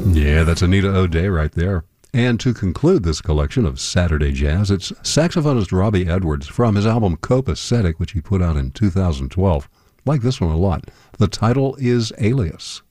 Yeah, that's Anita O'Day right there. And to conclude this collection of Saturday Jazz, it's saxophonist Robbie Edwards from his album Copacetic, which he put out in 2012. Like this one a lot. The title is Alias.